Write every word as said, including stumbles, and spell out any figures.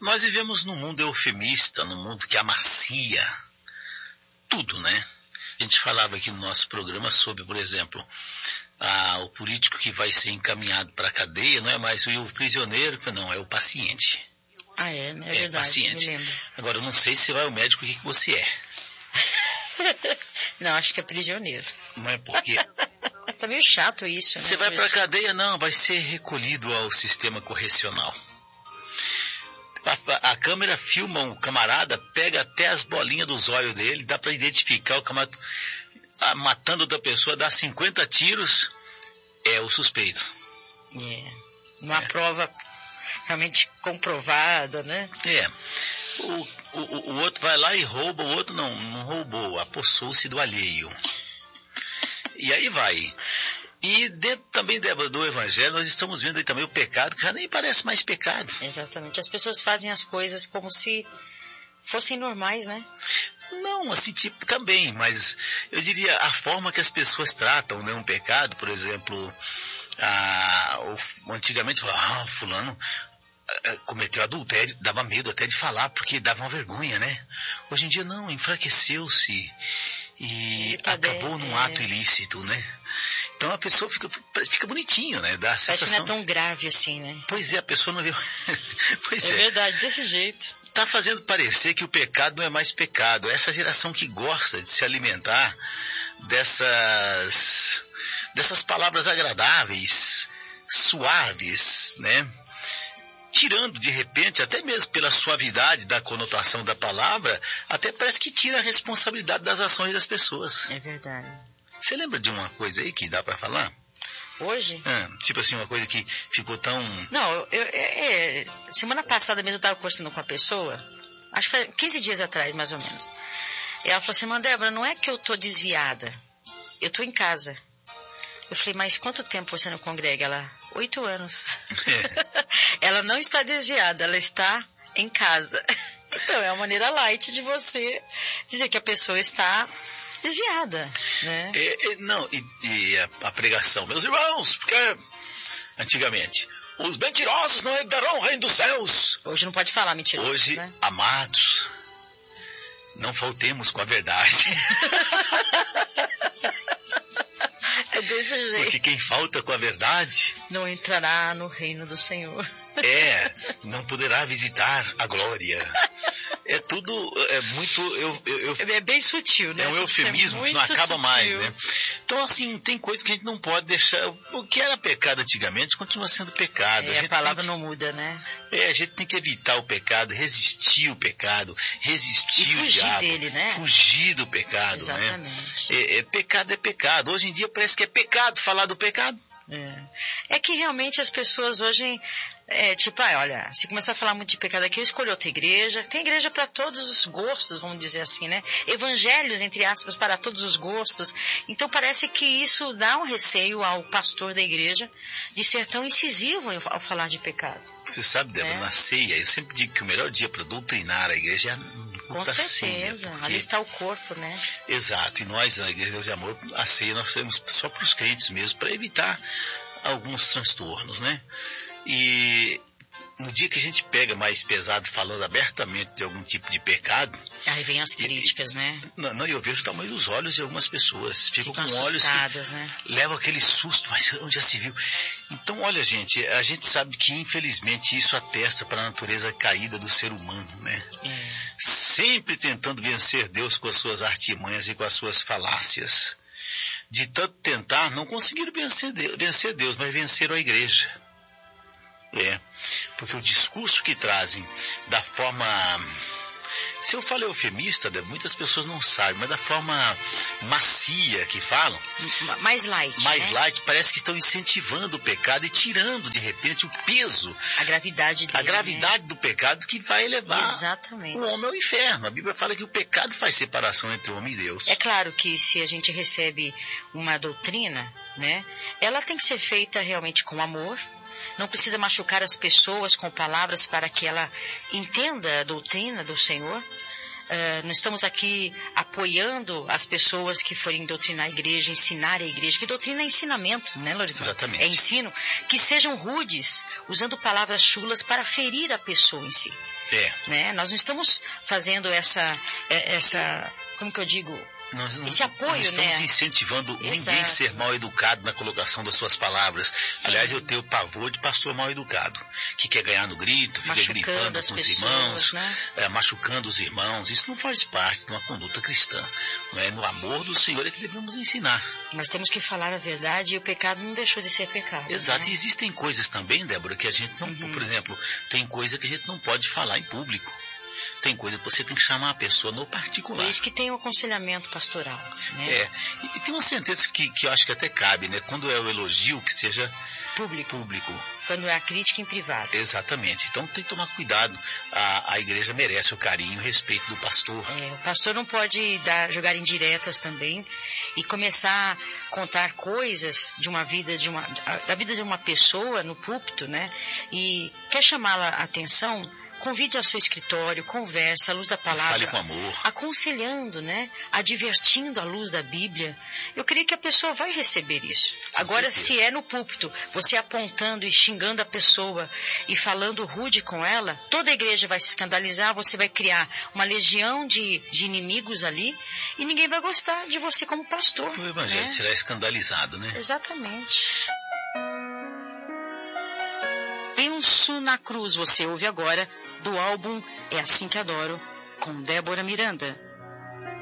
Nós vivemos num mundo eufemista, num mundo que amacia tudo, né? A gente falava aqui no nosso programa sobre, por exemplo, a, o político que vai ser encaminhado para a cadeia, não é mais o prisioneiro, não, é o paciente. Ah, é, né? É, é verdade, paciente. me lembro. Agora, eu não sei se você vai ao médico, o que, que você é. Não, acho que é prisioneiro. Não é porque... Tá meio chato isso, né? Você vai para a cadeia? Não, vai ser recolhido ao sistema correcional. A, a câmera filma o camarada, pega até as bolinhas dos olhos dele, dá para identificar o camarada a, matando outra pessoa, dá cinquenta tiros, é o suspeito. É. Uma é. prova realmente comprovada, né? É. O, o, o outro vai lá e rouba, o outro não, não roubou, apossou-se do alheio. E aí vai. E dentro também do Evangelho, nós estamos vendo aí também o pecado, que já nem parece mais pecado. Exatamente. As pessoas fazem as coisas como se fossem normais, né? Não, assim, tipo, também, mas eu diria a forma que as pessoas tratam, né, um pecado, por exemplo, a, o, antigamente falava, ah, fulano cometeu adultério, dava medo até de falar, porque dava uma vergonha, né? Hoje em dia não, enfraqueceu-se e acabou num ato ilícito, né? Então a pessoa fica, fica bonitinho, né? Dá a sensação... Parece que não é tão grave assim, né? Pois é, a pessoa não vê... pois é. É verdade, desse jeito. Tá fazendo parecer que o pecado não é mais pecado. Essa geração que gosta de se alimentar dessas, dessas palavras agradáveis, suaves, né? Tirando de repente, até mesmo pela suavidade da conotação da palavra, até parece que tira a responsabilidade das ações das pessoas. É verdade. Você lembra de uma coisa aí que dá para falar? Hoje? Ah, tipo assim, uma coisa que ficou tão... Não, eu, eu, é, semana passada mesmo eu estava conversando com uma pessoa, acho que foi quinze dias atrás, mais ou menos. E ela falou assim, mas Débora, não é que eu tô desviada, eu tô em casa. Eu falei, mas quanto tempo você não congrega? Ela, oito anos. É. Ela não está desviada, ela está em casa. Então, é uma maneira light de você dizer que a pessoa está... desviada, né? É, é, não, e, e a, a pregação, meus irmãos, porque antigamente, os mentirosos não herdarão o reino dos céus. Hoje não pode falar mentiroso, Hoje, né? amados, não faltemos com a verdade. É desse jeito. Porque quem falta com a verdade... não entrará no reino do Senhor. É, não poderá visitar a glória. É tudo, é muito... Eu, eu, eu, é bem sutil, né? É um eufemismo é que não acaba sutil. mais, né? Então, assim, tem coisas que a gente não pode deixar... O que era pecado antigamente continua sendo pecado. É, a, a palavra que, não muda, né? É, a gente tem que evitar o pecado, resistir o pecado, resistir o diabo. Fugir dele, né? Fugir do pecado, exatamente. Né? É, é, pecado é pecado. Hoje em dia parece que é pecado falar do pecado. É. É que realmente as pessoas hoje, é, tipo, ah, olha, se começar a falar muito de pecado aqui, eu escolho outra igreja. Tem igreja para todos os gostos, vamos dizer assim, né? Evangelhos, entre aspas, para todos os gostos. Então parece que isso dá um receio ao pastor da igreja de ser tão incisivo ao falar de pecado. Você sabe, Débora, é. na ceia, eu sempre digo que o melhor dia para doutrinar a igreja é no Com certeza, ceia, ali está o corpo, né? Exato, e nós, a Igreja de Amor, a ceia nós temos só para os crentes mesmo, para evitar alguns transtornos, né? E no dia que a gente pega mais pesado falando abertamente de algum tipo de pecado... Aí vem as críticas, e, né? Não, não, eu vejo o tamanho dos olhos de algumas pessoas. Ficam, Ficam com olhos que né? levam aquele susto, mas onde já se viu? Então, olha, gente, a gente sabe que infelizmente isso atesta para a natureza caída do ser humano, né? É. Sempre tentando vencer Deus com as suas artimanhas e com as suas falácias. De tanto tentar, não conseguiram vencer Deus, vencer Deus, mas venceram a igreja. É, porque o discurso que trazem da forma... Se eu falo eufemista, muitas pessoas não sabem, mas da forma macia que falam... Mais light, Mais né? light, parece que estão incentivando o pecado e tirando, de repente, o peso... A gravidade dele, A gravidade né? do pecado que vai levar Exatamente. o homem ao inferno. A Bíblia fala que o pecado faz separação entre o homem e Deus. É claro que se a gente recebe uma doutrina, né? Ela tem que ser feita realmente com amor. Não precisa machucar as pessoas com palavras para que ela entenda a doutrina do Senhor. uh, não estamos aqui apoiando as pessoas que forem doutrinar a igreja, ensinar a igreja, que doutrina é ensinamento, né, Lorival? Exatamente. É ensino, que sejam rudes, usando palavras chulas para ferir a pessoa em si. É. Né? Nós não estamos fazendo essa, essa, como que eu digo... Nós não, esse apoio, não estamos né? incentivando Exato. Ninguém a ser mal educado na colocação das suas palavras. Sim. Aliás, eu tenho pavor de pastor mal educado, que quer ganhar no grito, fica Machucando gritando as com os pessoas, irmãos, né? é, machucando os irmãos. Isso não faz parte de uma conduta cristã. Não é? No amor do Senhor é que devemos ensinar. Mas temos que falar a verdade, e o pecado não deixou de ser pecado. Exato. Né? E existem coisas também, Débora, que a gente não... Uhum. Por exemplo, tem coisa que a gente não pode falar em público. Tem coisa que você tem que chamar a pessoa no particular. Por isso que tem o aconselhamento pastoral. Né? É, e, e tem uma sentença que, que eu acho que até cabe, né? Quando é o elogio, que seja Público. público. Quando é a crítica em privado. Exatamente. Então tem que tomar cuidado. A, a igreja merece o carinho e o respeito do pastor. É, o pastor não pode dar, jogar indiretas também e começar a contar coisas de uma vida, de uma, da vida de uma pessoa no púlpito, né? E quer chamá-la a atenção... Convide ao seu escritório, converse à luz da palavra. Fale com amor. Aconselhando, né? Advertindo à luz da Bíblia. Eu creio que a pessoa vai receber isso. Com Agora, certeza. se é no púlpito, você apontando e xingando a pessoa e falando rude com ela, toda a igreja vai se escandalizar, você vai criar uma legião de, de inimigos ali e ninguém vai gostar de você como pastor. O evangelho né? será escandalizado, né? Exatamente. Penso na Cruz, você ouve agora, do álbum É Assim Que Adoro, com Débora Miranda.